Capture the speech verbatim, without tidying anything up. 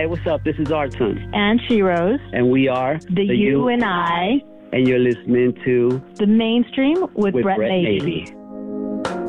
Hi, what's up? This is Artun. And She-Rose. And we are The, the You and I. And you're listening to The Mainstream with, with Brett, Brett Navy. Navy.